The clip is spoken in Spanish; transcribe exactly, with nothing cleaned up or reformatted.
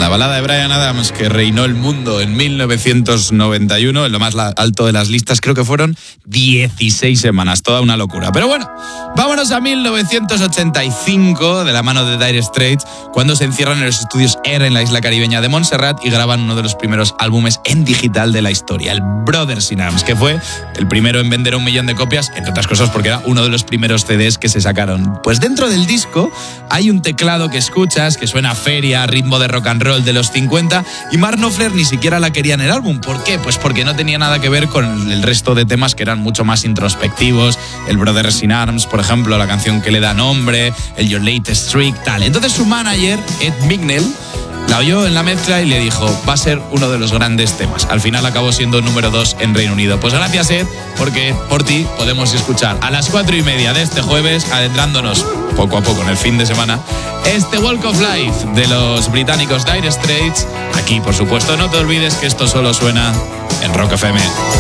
la balada de Bryan Adams, que reinó el mundo en mil novecientos noventa y uno, en lo más alto de las listas, creo que fueron dieciséis semanas, toda una locura. Pero bueno, vámonos a mil novecientos ochenta y cinco, de la mano de Dire Straits, cuando se encierran en los estudios Air en la isla caribeña de Montserrat y graban uno de los primeros álbumes en digital de la historia, el Brothers in Arms, que fue el primero en vender un millón de copias, entre otras cosas porque era uno de los primeros C Ds que se sacaron. Pues dentro del disco hay un teclado que escuchas, que suena a feria, ritmo de rock and roll de los cincuenta, y Mark Knopfler ni siquiera la quería en el álbum. ¿Por qué? Pues porque no tenía nada que ver con el resto de temas que eran mucho más introspectivos, el Brothers in Arms, por ejemplo, la canción que le da nombre, el Your Latest Trick, tal. Entonces su manager, Ed Mignell, la oyó en la mezcla y le dijo, va a ser uno de los grandes temas. Al final acabó siendo número dos en Reino Unido. Pues gracias, Ed, porque por ti podemos escuchar a las cuatro y media de este jueves, adentrándonos poco a poco en el fin de semana, este Walk of Life de los británicos Dire Straits. Aquí, por supuesto, no te olvides que esto solo suena en Rock F M.